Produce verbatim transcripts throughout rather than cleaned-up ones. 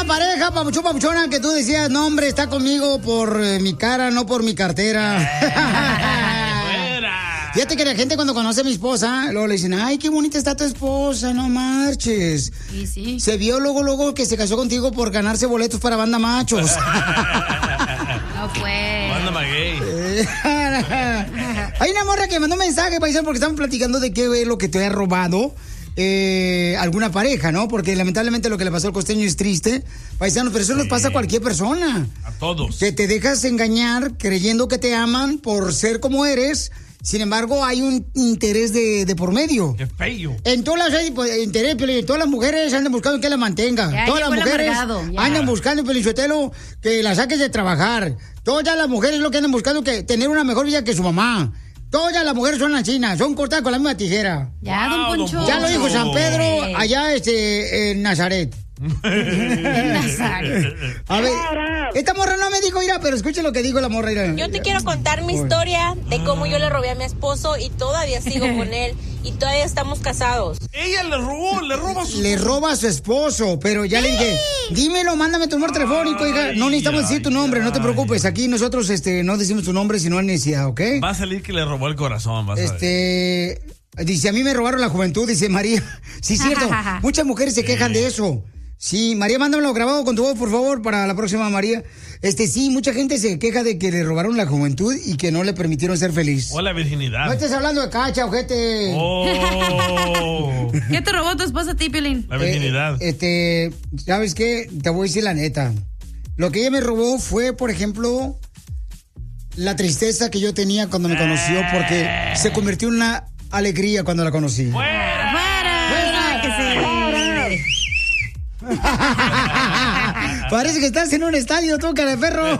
pareja, papuchón, papuchona, que tú decías, no, hombre, está conmigo por eh, mi cara, no por mi cartera? Fíjate que la gente cuando conoce a mi esposa, luego le dicen, ay, qué bonita está tu esposa, no marches. Sí, sí. Se vio luego, luego que se casó contigo por ganarse boletos para Banda Machos. No fue. Banda Maguey. Hay una morra que mandó un mensaje, paisano, porque estamos platicando de qué es lo que te ha robado eh, alguna pareja, ¿no? Porque lamentablemente lo que le pasó al costeño es triste, paisanos, pero eso nos pasa a cualquier persona. A todos. Que te dejas engañar creyendo que te aman por ser como eres. Sin embargo, hay un interés de, de por medio. ¡Qué feo! En todas las pues, interés, Piolín, todas las mujeres andan buscando que la mantenga. Ya, todas las mujeres amargado, andan buscando, Piolichotelo, que la saques de trabajar. Todas las mujeres lo que andan buscando que tener una mejor vida que su mamá. Todas las mujeres son chinas, son cortadas con la misma tijera. Ya, don Poncho. Ya lo dijo San Pedro, allá este, en Nazaret. Nazaret. A ver, esta morra no me dijo, mira, pero escuche lo que dijo la morra. Mira. Yo te quiero contar mi historia de cómo yo le robé a mi esposo y todavía sigo con él y todavía estamos casados. Ella le robó, le roba a su Le roba a su esposo, pero ya le dije, dímelo, mándame tu número telefónico, hija. No necesitamos decir tu nombre, no te preocupes. Aquí nosotros este, no decimos tu nombre si no hay necesidad, ¿ok? Va a salir que le robó el corazón, vas a ver. Este, dice, a mí me robaron la juventud, dice María. Sí, cierto, muchas mujeres se quejan de eso. Sí, María, mándamelo grabado con tu voz, por favor, para la próxima, María. Este, sí, mucha gente se queja de que le robaron la juventud y que no le permitieron ser feliz. O la virginidad. No estés hablando de cacha, ojete. Oh. ¿Qué te robó tu esposa a ti, Piolín? La virginidad. Eh, este, ¿sabes qué? Te voy a decir la neta. Lo que ella me robó fue, por ejemplo, la tristeza que yo tenía cuando me conoció, porque se convirtió en una alegría cuando la conocí. ¡Fuera! ¡Fuera! ¡Fuera! Parece que estás en un estadio, tú, cara de perro.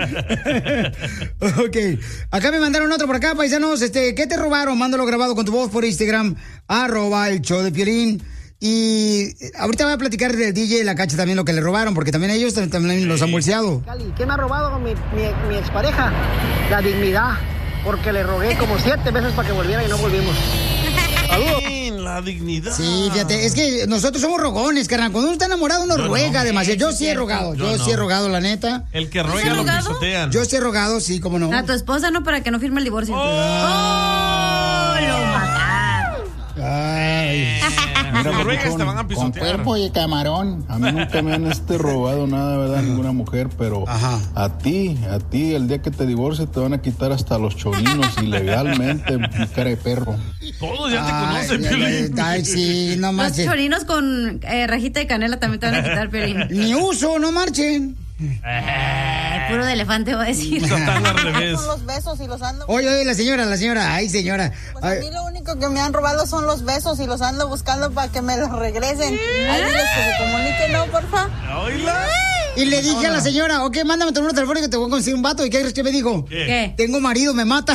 Ok. Acá me mandaron otro por acá, paisanos. Este, ¿qué te robaron? Mándalo grabado con tu voz por Instagram, arroba el show de Piolín. Y ahorita voy a platicar del D J y la Cacha también lo que le robaron, porque también ellos también los han bolseado. ¿Qué me ha robado mi, mi, mi expareja? La dignidad, porque le rogué como siete veces para que volviera y no volvimos. ¡Saludos! La dignidad. Sí, fíjate, es que nosotros somos rogones, carnal. Cuando uno está enamorado, uno yo ruega no. demasiado. Yo sí he rogado, yo, yo sí no. he rogado, la neta. El que ruega lo pisotean. Yo sí he rogado, sí, cómo no. A tu esposa no, para que no firme el divorcio. ¡Oh! ¡Oh! Lo mataron. Ay. Mira, si ruegas te van a Con pisotear. cuerpo y camarón. A mí nunca me han este robado nada, ¿verdad? Ninguna mujer, pero Ajá. a ti, a ti, el día que te divorcies te van a quitar hasta los chorinos ilegalmente, mi cara de perro. Todos ya te Ay, conocen, ay, Piolín. ay, sí, no Los marchen. chorinos con eh, rajita de canela también te van a quitar, Piolín. Ni uso, no marchen. Eh, puro de elefante va a decir. Están al revés. Son los besos y los ando... Oye, oye, la señora, la señora, ay, señora. Pues a Ay, mí lo único que me han robado son los besos y los ando buscando para que me los regresen. Ay, diles que se comuniquen, ¿no, porfa? Oíla. y le dije a la señora, ok, mándame tu número telefónico que te voy a conseguir un vato. ¿Y qué crees que me dijo? ¿Qué? ¿Qué? Tengo marido, me mata.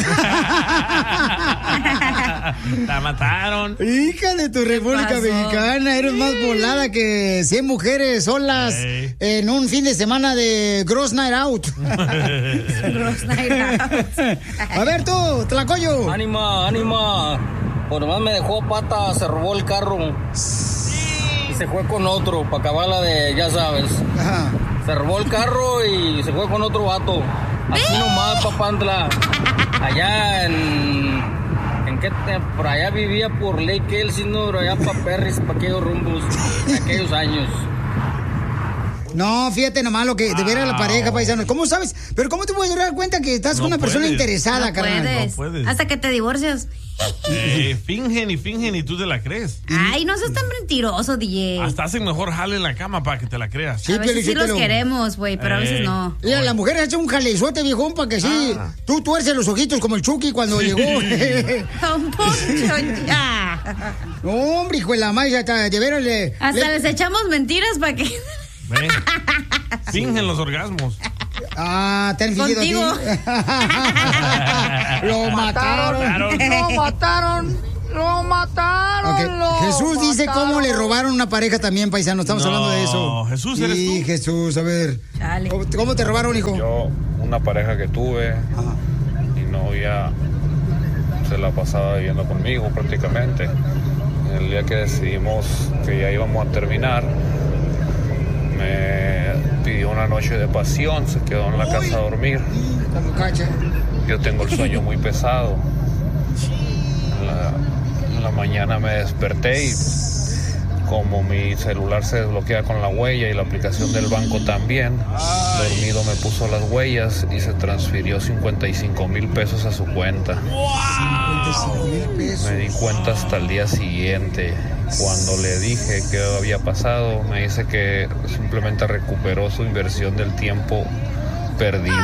La mataron. Hija de tu República pasó? Mexicana, eres más volada que cien mujeres solas Ey. en un fin de semana de Gross Night Out. Gross night out. A ver tú, Tlacoyo. Ánima, ánima. Por más me dejó pata, se robó el carro. Y se fue con otro, para acabarla de, ya sabes. Ajá. Se robó el carro y se fue con otro vato. Así nomás, papantla. Allá en... ¿En qué? te- Por allá vivía por Lake Elsinore, allá para Perris, para aquellos rumbos, en aquellos años. No, fíjate nomás lo que de ver a la pareja, paisano. ¿Cómo sabes? Pero ¿cómo te puedes dar cuenta que estás No con una persona puedes. interesada, No carnal? puedes. No puedes. Hasta que te divorcias. Eh, fingen y fingen y tú te la crees. Ay, no seas tan mentiroso, D J. Hasta hacen mejor jale en la cama para que te la creas. Sí, a veces sí los Piolichotelo. queremos, güey, pero a veces Eh. no. Mira, la mujer hace un jalezote, viejón, para que sí. Ah. Tú tuerces los ojitos como el Chucky cuando llegó. Don Poncho, ya. No, hombre, hijo de la maíz, hasta de veras le... Hasta le- les echamos mentiras para que... Ve. Fingen los orgasmos. Ah, te han fingido a ti. Contigo. Lo mataron. Lo mataron, lo mataron. Ok, lo Jesús dice mataron. cómo le robaron una pareja también, paisano. Estamos No, hablando de eso. Jesús, ¿eres Sí, tú? Jesús, a ver. Chale. ¿Cómo, cómo te robaron, hijo? Yo, una pareja que tuve, Ajá. mi novia se la pasaba viviendo conmigo prácticamente. El día que decidimos que ya íbamos a terminar, me una noche de pasión, se quedó en la casa a dormir. Yo tengo el sueño muy pesado. En la, en la mañana me desperté y como mi celular se desbloquea con la huella y la aplicación del banco también, dormido me puso las huellas y se transfirió cincuenta y cinco mil pesos a su cuenta. cincuenta y cinco mil pesos. Me di cuenta hasta el día siguiente. Cuando le dije qué había pasado, me dice que simplemente recuperó su inversión del tiempo perdido.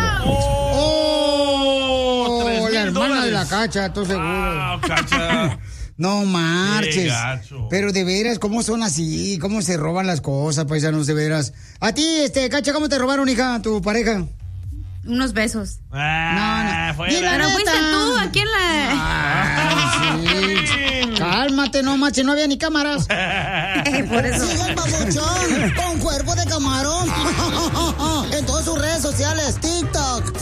¡Oh! tres mil La hermana dólares. de la Cacha, estoy seguro. Wow, Cacha. No marches. Qué gacho. Pero de veras, ¿cómo son así? ¿Cómo se roban las cosas, paisanos, de veras? A ti, este, Cacha, ¿cómo te robaron, hija, tu pareja? Unos besos. Ah, No, no. fuera. Dile, Pero neta. fuiste tú, aquí en la... Ay, sí. Cálmate, no manches, no había ni cámaras. Por eso. Sigue el babuchón con cuerpo de camarón en todas sus redes sociales, TikTok,